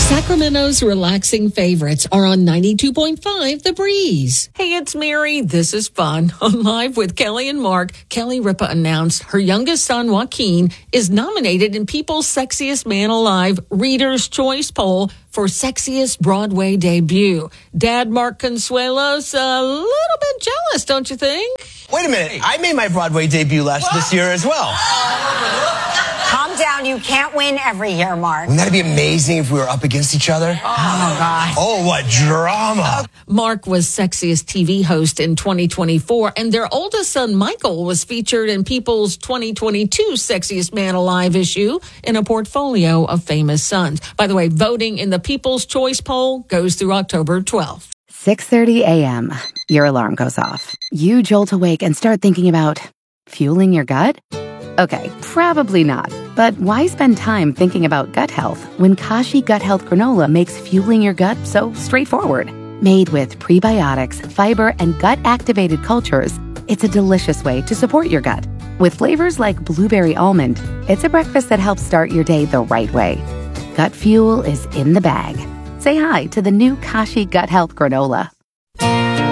Sacramento's relaxing favorites are on 92.5 The Breeze. Hey, it's Mary. This is fun. On Live with Kelly and Mark, Kelly Ripa announced her youngest son, Joaquin, is nominated in People's Sexiest Man Alive Reader's Choice Poll for Sexiest Broadway Debut. Dad Mark Consuelo's a little bit jealous, don't you think? Wait a minute. I made my Broadway debut this year as well. Calm down. You can't win every year, Mark. Wouldn't that be amazing if we were up against each other? Oh, gosh. Oh, what drama. Mark was Sexiest TV host in 2024, and their oldest son, Michael, was featured in People's 2022 Sexiest Man Alive issue in a portfolio of famous sons. By the way, voting in the People's Choice Poll goes through October 12th. 6:30 a.m. Your alarm goes off. You jolt awake and start thinking about fueling your gut? Okay, probably not. But why spend time thinking about gut health when Kashi Gut Health Granola makes fueling your gut so straightforward? Made with prebiotics, fiber, and gut-activated cultures, it's a delicious way to support your gut. With flavors like blueberry almond, it's a breakfast that helps start your day the right way. Gut fuel is in the bag. Say hi to the new Kashi Gut Health Granola.